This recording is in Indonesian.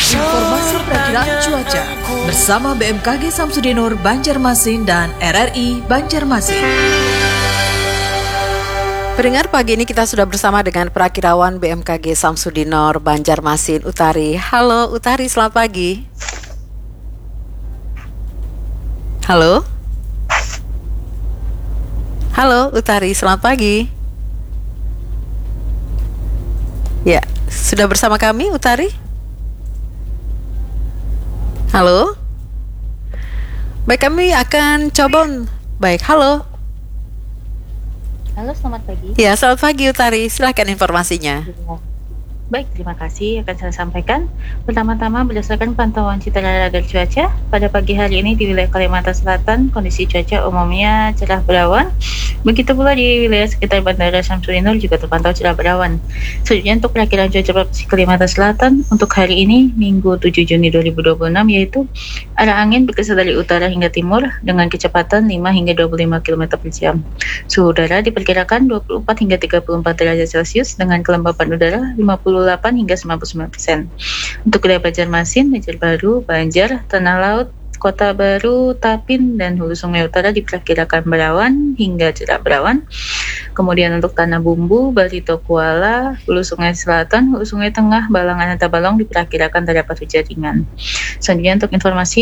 Informasi perakiraan cuaca bersama BMKG Samsudinur Banjarmasin dan RRI Banjarmasin. Pendengar, pagi ini kita sudah bersama dengan perakirawan BMKG Samsudinur Banjarmasin, Utari. Halo Utari, selamat pagi. Halo. Halo Utari, selamat pagi. Ya, sudah bersama kami Utari? Halo. Baik, kami akan coba. Baik, halo. Halo, selamat pagi. Ya, selamat pagi Utari. Silakan informasinya. Baik, terima kasih. Akan saya sampaikan. Pertama-tama, berdasarkan pantauan Citra Radar Cuaca, pada pagi hari ini di wilayah Kalimantan Selatan, kondisi cuaca umumnya cerah berawan. Begitu pula di wilayah sekitar Bandara Samsudinur juga terpantau cerah berawan. Selanjutnya untuk perakiraan cuaca provinsi Kalimantan Selatan untuk hari ini, Minggu 7 Juni 2026, yaitu arah angin berkisar dari utara hingga timur dengan kecepatan 5 hingga 25 km per jam. Suhu udara diperkirakan 24 hingga 34 derajat Celcius dengan kelembapan udara 58 hingga 99%. Untuk wilayah Banjarmasin, Banjarbaru, Banjar, Tanah Laut, Kota Baru, Tapin, dan Hulu Sungai Utara diperkirakan berawan hingga cerah berawan. Kemudian untuk Tanah Bumbu, Barito Kuala, Hulu Sungai Selatan, Hulu Sungai Tengah, Balangan, dan Tabalong diperkirakan terdapat hujan ringan. Selanjutnya untuk informasi